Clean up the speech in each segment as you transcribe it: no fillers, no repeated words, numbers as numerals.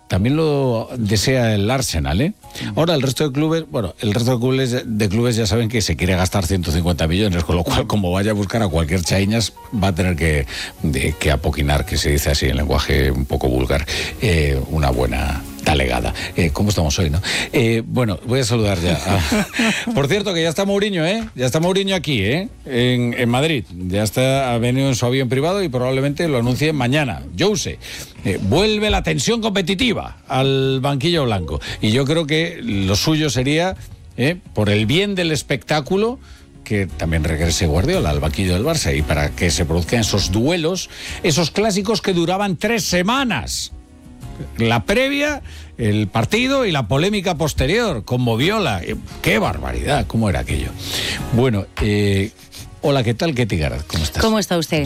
también lo desea el Arsenal, ¿eh? Ahora el resto de clubes ya saben que se quiere gastar 150 millones, con lo cual, como vaya a buscar a cualquier chaiñas, va a tener que apoquinar, que se dice así en lenguaje un poco vulgar, una buena talegada. ¿Cómo estamos hoy, no? Bueno, voy a saludar ya. Por cierto, que ya está Mourinho, ¿eh? Ya está Mourinho aquí, ¿eh? En Madrid. Ya ha venido en su avión privado y probablemente lo anuncie mañana. Jose. Vuelve la tensión competitiva al banquillo blanco. Y yo creo que lo suyo sería, por el bien del espectáculo, que también regrese Guardiola al banquillo del Barça y para que se produzcan esos duelos, esos clásicos que duraban 3 semanas. La previa, el partido y la polémica posterior con Moviola. ¡Qué barbaridad! ¿Cómo era aquello? Bueno, hola, ¿qué tal, Ketty Garat? ¿Cómo estás? ¿Cómo está usted?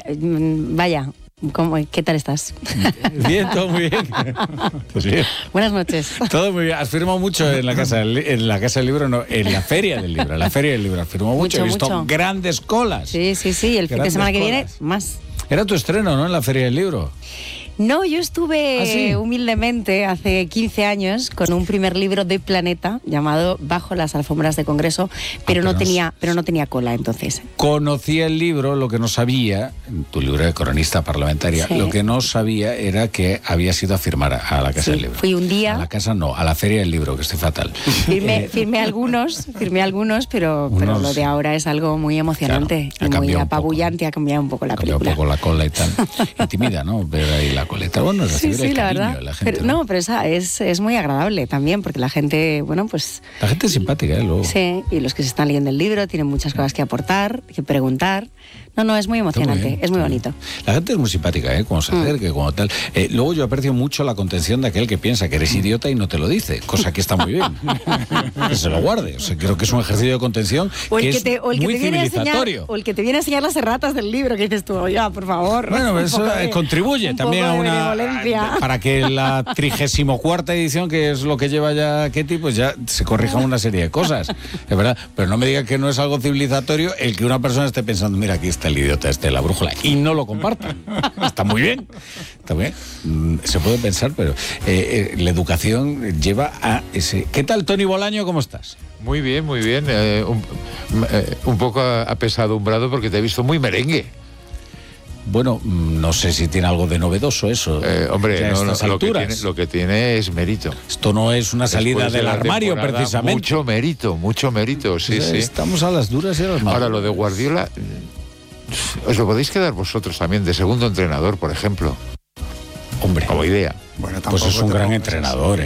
Vaya, ¿qué tal estás? Bien, todo muy bien. Pues bien. Buenas noches. Todo muy bien. Has firmado mucho en la Casa del Libro, no, en la Feria del Libro. En la Feria del Libro has firmado mucho. He visto grandes colas. Sí. El fin de semana que viene, más. Era tu estreno, ¿no? En la Feria del Libro. No, yo estuve humildemente hace 15 años con un primer libro de Planeta llamado Bajo las alfombras de Congreso, pero no tenía cola entonces. Conocía el libro, lo que no sabía, tu libro de cronista parlamentaria, lo que no sabía era que habías ido a firmar a la Casa del Libro. Fui un día. A la casa no, a la Feria del Libro, que estoy fatal. Firmé algunos, pero lo de ahora es algo muy emocionante, y muy apabullante, ha cambiado un poco la película. Un poco la cola y tal. Intimida, ¿no? Ver ahí la coleta. Bueno, recibir el cariño de la gente. Pero es muy agradable también, porque la gente, la gente es simpática, luego. Sí, y los que se están leyendo el libro tienen muchas cosas que aportar, que preguntar. No, es muy emocionante, es muy bonito. La gente es muy simpática, cuando se acerque, como tal. Luego yo aprecio mucho la contención de aquel que piensa que eres idiota y no te lo dice, cosa que está muy bien. Que se lo guarde. O sea, creo que es un ejercicio de contención que es muy civilizatorio. O el que te viene a enseñar las erratas del libro, que dices tú, oiga, por favor. Bueno, eso contribuye también a una... Para que la 34ª edición, que es lo que lleva ya Ketty, pues ya se corrijan una serie de cosas. Es verdad, pero no me diga que no es algo civilizatorio el que una persona esté pensando, mira, aquí está el idiota de la brújula, y no lo comparta. Está muy bien. Se puede pensar, pero la educación lleva a ese... ¿Qué tal, Tony Bolaño? ¿Cómo estás? Muy bien. Un poco apesadumbrado porque te he visto muy merengue. Bueno, no sé si tiene algo de novedoso eso. Hombre, lo que tiene es mérito. Esto no es una salida del armario, precisamente. Mucho mérito, sí. Estamos a las duras y a las malas. Ahora, lo de Guardiola, os lo podéis quedar vosotros también, de segundo entrenador, por ejemplo. Hombre, como idea. Bueno, pues es un gran entrenador,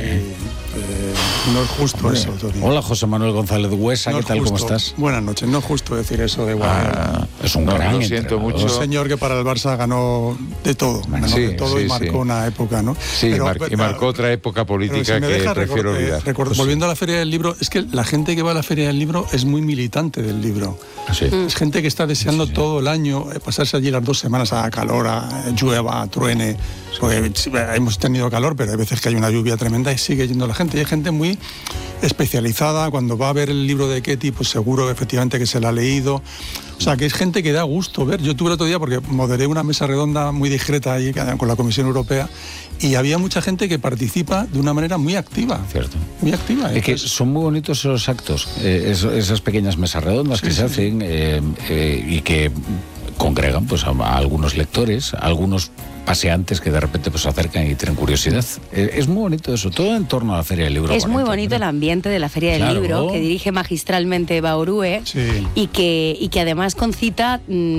No es justo eso, Tony. Hola, José Manuel González Huesa, ¿qué tal? ¿Cómo estás? Buenas noches. No es justo decir eso de Guardiola. Es un gran lo siento entrenador. mucho. Un señor que para el Barça ganó de todo. Y marcó una época, ¿no? Sí, y marcó otra época política que prefiero olvidar. Volviendo a la Feria del Libro, es que la gente que va a la Feria del Libro es muy militante del libro. Sí. Es gente que está deseando todo el año pasarse allí las 2 semanas a calor, a llueva, a truene. Porque hemos tenido calor, pero hay veces que hay una lluvia tremenda y sigue yendo la gente. Y hay gente muy especializada. Cuando va a ver el libro de Ketty, pues seguro efectivamente que se lo ha leído. O sea, que es gente que da gusto ver. Yo tuve el otro día, porque moderé una mesa redonda muy discreta ahí con la Comisión Europea, y había mucha gente que participa de una manera muy activa. Cierto. Muy activa. Es que son muy bonitos esos actos, esas pequeñas mesas redondas que se hacen y que congregan pues a algunos lectores, a algunos paseantes que de repente pues se acercan y tienen curiosidad. Es muy bonito eso, todo en torno a la Feria del Libro. Es muy bonito el ambiente de la Feria del Libro, que dirige magistralmente Eva Orue, y que además concita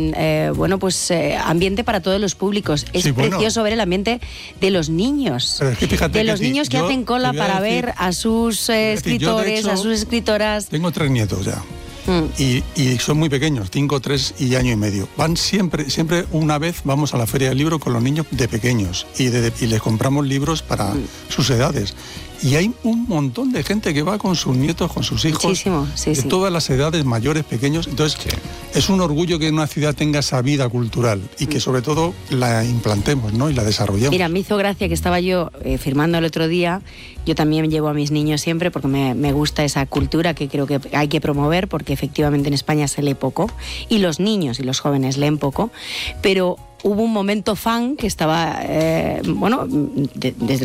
ambiente para todos los públicos. Es precioso ver el ambiente de los niños, de los niños que hacen cola para ver a sus escritores, a sus escritoras. Tengo 3 nietos ya. Y son muy pequeños, 5, 3 y año y medio. Van siempre una vez vamos a la Feria del Libro con los niños de pequeños y les compramos libros para sus edades. Y hay un montón de gente que va con sus nietos, con sus hijos, muchísimo, de todas las edades, mayores, pequeños. Entonces, es un orgullo que una ciudad tenga esa vida cultural y que sobre todo la implantemos, ¿no? Y la desarrollemos. Mira, me hizo gracia que estaba yo firmando el otro día. Yo también llevo a mis niños siempre porque me gusta esa cultura que creo que hay que promover, porque efectivamente en España se lee poco y los niños y los jóvenes leen poco, pero hubo un momento fan que estaba, desde